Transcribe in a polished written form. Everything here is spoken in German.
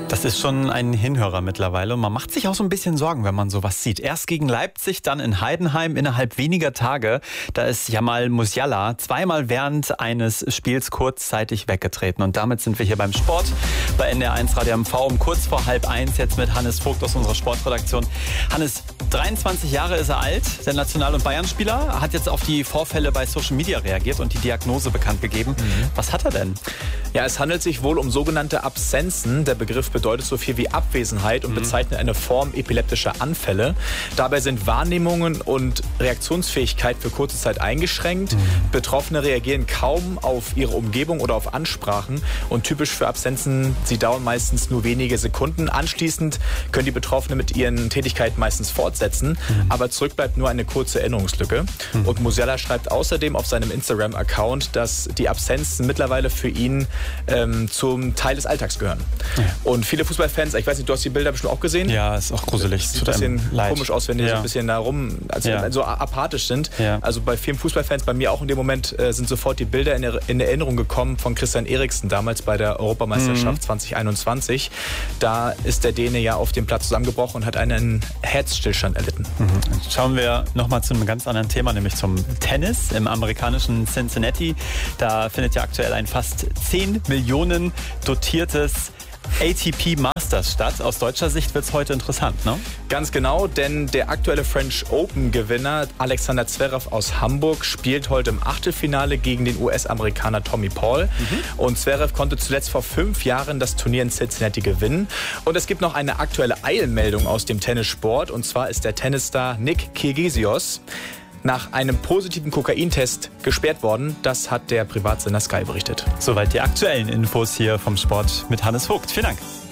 Das ist schon ein Hinhörer mittlerweile und man macht sich auch so ein bisschen Sorgen, wenn man sowas sieht. Erst gegen Leipzig, dann in Heidenheim innerhalb weniger Tage. Da ist Jamal Musiala zweimal während eines Spiels kurzzeitig weggetreten. Und damit sind wir hier beim Sport bei NDR1 Radio MV um kurz vor 12:30 jetzt mit Hannes Vogt aus unserer Sportredaktion. Hannes, 23 Jahre ist er alt, der National- und Bayern-Spieler, hat jetzt auf die Vorfälle bei Social Media reagiert und die Diagnose bekannt gegeben. Was hat er denn? Ja, es handelt sich wohl um sogenannte Absenzen. Der Begriff bedeutet so viel wie Abwesenheit und bezeichnet eine Form epileptischer Anfälle. Dabei sind Wahrnehmungen und Reaktionsfähigkeit für kurze Zeit eingeschränkt. Betroffene reagieren kaum auf ihre Umgebung oder auf Ansprachen. Und typisch für Absenzen, sie dauern meistens nur wenige Sekunden. Anschließend können die Betroffenen mit ihren Tätigkeiten meistens fortsetzen. Aber zurück bleibt nur eine kurze Erinnerungslücke. Und Musiala schreibt außerdem auf seinem Instagram-Account, dass die Absenzen mittlerweile für ihn zum Teil des Alltags gehören. Ja. Und viele Fußballfans, ich weiß nicht, du hast die Bilder bestimmt auch gesehen? Ja, ist auch gruselig. Sieht ein bisschen komisch aus, wenn die so ein bisschen da rum, so apathisch sind. Ja. Also bei vielen Fußballfans, bei mir auch in dem Moment, sind sofort die Bilder in Erinnerung gekommen von Christian Eriksen, damals bei der Europameisterschaft 2021. Da ist der Däne ja auf dem Platz zusammengebrochen und hat einen Herzstillstand erlitten. Schauen wir nochmal zu einem ganz anderen Thema, nämlich zum Tennis im amerikanischen Cincinnati. Da findet ja aktuell ein fast 10 Millionen dotiertes ATP Masters statt. Aus deutscher Sicht wird es heute interessant, ne? Ganz genau, denn der aktuelle French Open-Gewinner Alexander Zverev aus Hamburg spielt heute im Achtelfinale gegen den US-Amerikaner Tommy Paul. Und Zverev konnte zuletzt vor 5 Jahren das Turnier in Cincinnati gewinnen. Und es gibt noch eine aktuelle Eilmeldung aus dem Tennissport. Und zwar ist der Tennisstar Nick Kyrgios nach einem positiven Kokaintest gesperrt worden. Das hat der Privatsender Sky berichtet. Soweit die aktuellen Infos hier vom Sport mit Hannes Vogt. Vielen Dank.